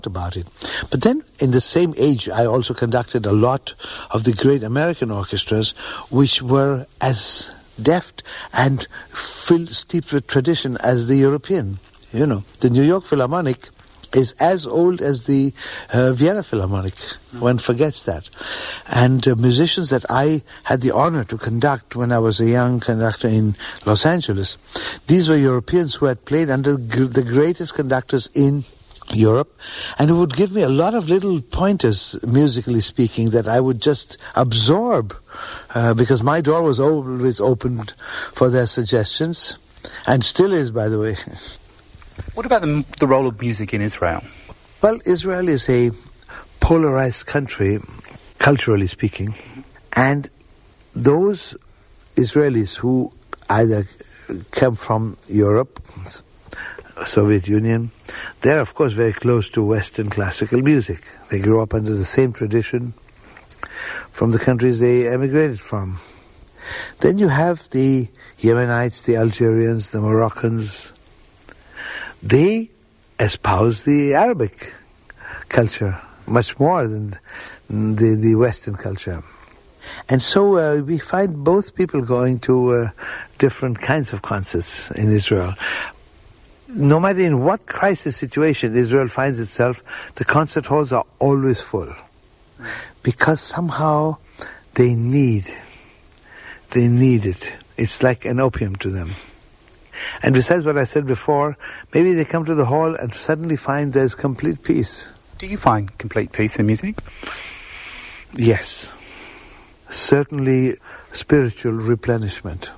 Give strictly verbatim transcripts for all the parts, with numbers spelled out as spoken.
about it. But then in the same age, I also conducted a lot of the great American orchestras, which were as deft and filled, steeped with tradition as the European. You know, the New York Philharmonic is as old as the uh, Vienna Philharmonic. Mm. One forgets that. And uh, musicians that I had the honor to conduct when I was a young conductor in Los Angeles, these were Europeans who had played under g- the greatest conductors in Europe, and it would give me a lot of little pointers, musically speaking, that I would just absorb, uh, because my door was always opened for their suggestions, and still is, by the way. What about the, the role of music in Israel? Well, Israel is a polarized country, culturally speaking, and those Israelis who either come from Europe, Soviet Union, they're of course very close to Western classical music. They grew up under the same tradition from the countries they emigrated from. Then you have the Yemenites, the Algerians, the Moroccans. They espouse the Arabic culture much more than the, the Western culture. And so uh, we find both people going to uh, different kinds of concerts in Israel. No matter in what crisis situation Israel finds itself, the concert halls are always full. Because somehow they need, they need it. It's like an opium to them. And besides what I said before, maybe they come to the hall and suddenly find there's complete peace. Do you find complete peace in music? Yes. Certainly spiritual replenishment.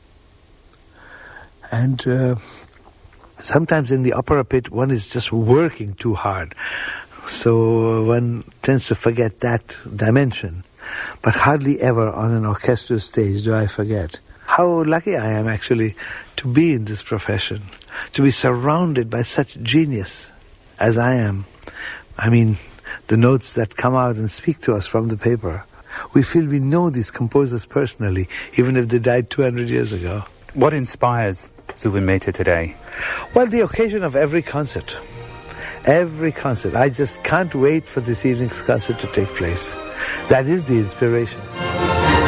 And uh, sometimes in the opera pit, one is just working too hard. So one tends to forget that dimension. But hardly ever on an orchestral stage do I forget. How lucky I am, actually, to be in this profession, to be surrounded by such genius as I am. I mean, the notes that come out and speak to us from the paper. We feel we know these composers personally, even if they died two hundred years ago. What inspires Zubin Mehta today? Well, the occasion of every concert. Every concert. I just can't wait for this evening's concert to take place. That is the inspiration.